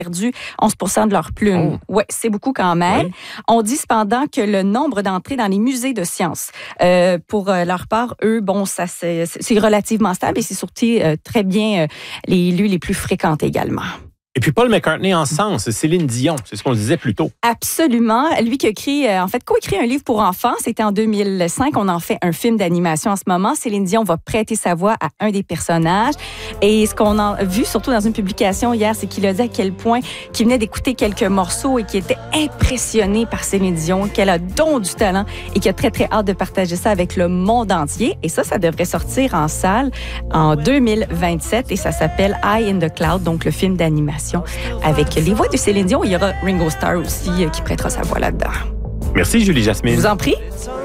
perdu 11 % de leurs plumes. Ouais, c'est beaucoup quand même. Oui. On dit cependant que le nombre d'entrées dans les musées de sciences, pour leur part, eux, bon, ça c'est relativement stable et c'est surtout très bien les lieux les plus fréquentés également. Et puis Paul McCartney en sens, Céline Dion, c'est ce qu'on disait plus tôt. Absolument. Lui qui a coécrit un livre pour enfants, c'était en 2005. On en fait un film d'animation en ce moment. Céline Dion va prêter sa voix à un des personnages. Et ce qu'on a vu, surtout dans une publication hier, c'est qu'il a dit à quel point qu'il venait d'écouter quelques morceaux et qu'il était impressionné par Céline Dion, qu'elle a don du talent et qu'il a très, très hâte de partager ça avec le monde entier. Et ça devrait sortir en salle en 2027 et ça s'appelle Eye in the Cloud, donc le film d'animation. Avec les voix de Céline Dion, il y aura Ringo Starr aussi qui prêtera sa voix là-dedans. Merci Julie Jasmine. Je vous en prie.